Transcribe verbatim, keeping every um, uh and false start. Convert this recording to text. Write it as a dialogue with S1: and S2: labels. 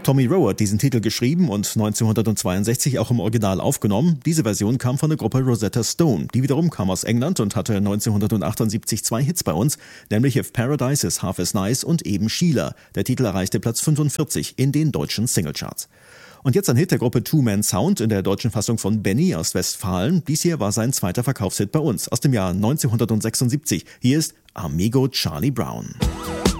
S1: Tommy Rowe hat diesen Titel geschrieben und neunzehnhundertzweiundsechzig auch im Original aufgenommen. Diese Version kam von der Gruppe Rosetta Stone. Die wiederum kam aus England und hatte neunzehnhundertachtundsiebzig zwei Hits bei uns, nämlich If Paradise is Half as Nice und eben Sheila. Der Titel erreichte Platz fünfundvierzig in den deutschen Singlecharts. Und jetzt ein Hit der Gruppe Two Man Sound in der deutschen Fassung von Benny aus Westfalen. Dies hier war sein zweiter Verkaufshit bei uns aus dem Jahr neunzehnhundertsechsundsiebzig. Hier ist Amigo Charlie Brown.